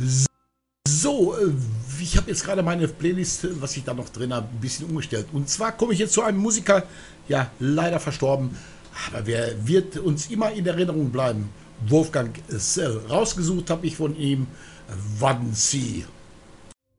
So, ich habe jetzt gerade meine Playlist, was ich da noch drin habe, ein bisschen umgestellt. Und zwar komme ich jetzt zu einem Musiker, ja, leider verstorben, aber wer wird uns immer in Erinnerung bleiben? Wolfgang Sell. Rausgesucht habe ich von ihm Wannsee.